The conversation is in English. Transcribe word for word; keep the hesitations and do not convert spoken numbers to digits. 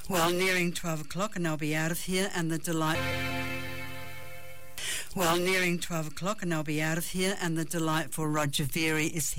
Well, nearing twelve o'clock and I'll be out of here, and the delight... Well, nearing twelve o'clock and I'll be out of here, and the delightful Roger Veary is here.